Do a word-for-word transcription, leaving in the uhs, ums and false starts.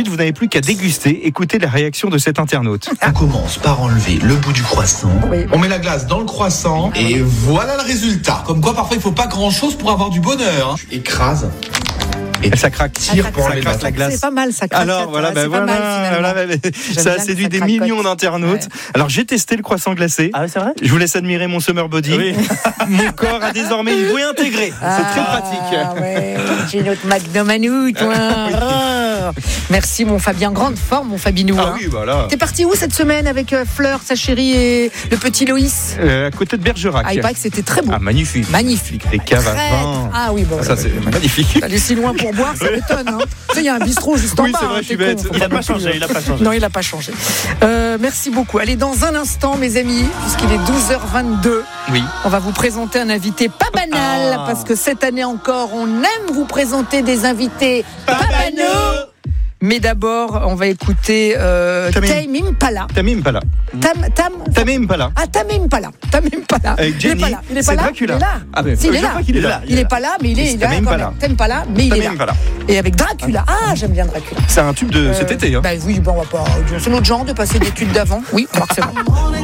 suite, vous n'avez plus qu'à déguster. Écoutez la réaction de cet internaute. On commence par enlever le bout du croissant. Oui. On met la glace dans le croissant et voilà le résultat. Comme quoi, parfois, il faut pas grand-chose pour avoir du bonheur. Hein. Tu écrases. Et ça craque. Tire pour enlever la glace. C'est pas mal, ça craque. Alors voilà, ben c'est voilà, pas mal, voilà, ben, ça a séduit des millions d'internautes. Ouais. Alors j'ai testé le croissant glacé. Ah ouais, c'est vrai. Je vous laisse admirer mon summer body. Oui. Mon corps a désormais une bouée intégrée. Ah, c'est très pratique. Ah ouais, j'ai notre Magnum à nous, toi. Oui. Merci mon Fabien, grande forme mon Fabinou. Ah hein. oui, voilà. T'es parti où cette semaine avec euh, Fleur, sa chérie et le petit Loïs euh, À côté de Bergerac. Ah, il paraît que c'était très beau. Ah, magnifique. Magnifique. Les caves à vin. Ah oui, bon. Ah, ça ouais, c'est ouais, magnifique. Aller si loin pour boire, ça m'étonne. Hein. Tu sais, il y a un bistrot juste oui, en bas. Oui, c'est vrai, hein, je suis bête. Con, il n'a pas changé, il n'a pas changé. Non, il n'a pas changé. Euh, merci beaucoup. Allez, dans un instant, mes amis, puisqu'il est douze heures vingt-deux, oui. on va vous présenter un invité pas banal, ah. parce que cette année encore, on aime vous présenter des invités pas, pas banaux. Mais d'abord, on va écouter euh, Tame Impala. Tame Impala. Tam, tam, Tame Impala. Ah, Tame Impala. Tame Impala. Avec Jenny. Il est pas là. Il est pas c'est là. Dracula. Il est là. Ah ben, si, il, est là. il est là. Il est pas là, mais il est, il est là. Impala. Tame Impala, mais il Tame est là. Impala. Et avec Dracula. Ah, j'aime bien Dracula. C'est un tube de euh, cet été. Hein. Bah oui, bon, on va pas. C'est notre genre de passer des tubes d'avant. Oui, on va que c'est bon.